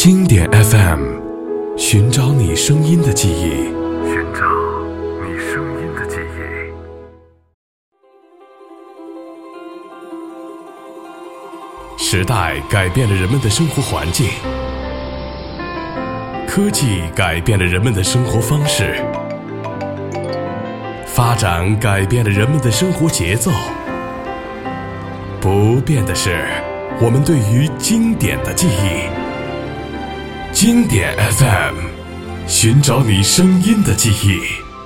经典 FM， 寻找你声音的记忆， 寻找你声音的记忆。 时代改变了人们的生活环境，科技改变了人们的生活方式，发展改变了人们的生活节奏。不变的是我们对于经典的记忆。经典 FM， 寻找你声音的记忆。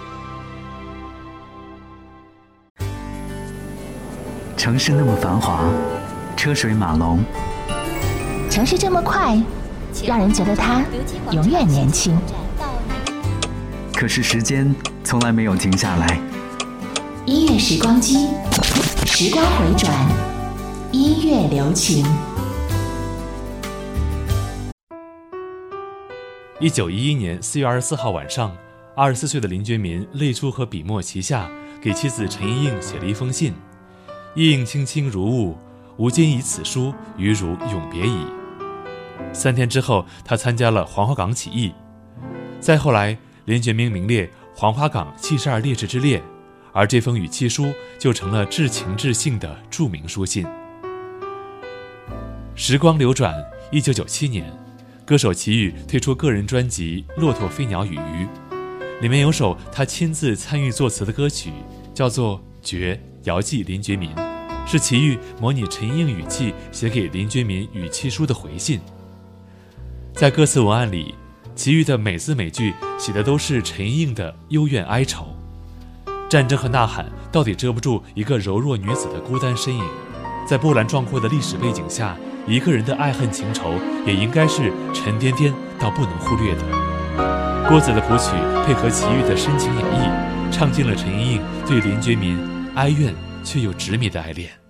城市那么繁华，车水马龙， 城市这么快，让人觉得它永远年轻。 可是时间从来没有停下来。 音乐时光机，时光回转，音乐留情。 1911年4月24号晚上，24岁的林觉民泪珠和笔墨齐下，给妻子陈莹莹写了一封信：意映卿卿如晤，吾今以此书与汝永别矣。3天之后，他参加了黄花岗起义。再后来，林觉民名列黄花岗72烈士之列，而这封语气书就成了至情至性的著名书信。时光流转，1997年，歌手齐豫推出个人专辑《骆驼飞鸟与鱼》，里面有首他亲自参与作词的歌曲，叫做《绝》，遥寄林觉民，是齐豫模拟陈莹莹语气写给林觉民语气书的回信。在歌词文案里，齐豫的每字每句写的都是陈莹莹的幽怨哀愁。战争和呐喊到底遮不住一个柔弱女子的孤单身影，在波澜壮阔的历史背景下，一个人的爱恨情仇也应该是沉甸甸到不能忽略的。郭子的谱曲配合齐豫的深情演绎，唱尽了陈莹莹对林觉民哀怨却又执迷的爱恋。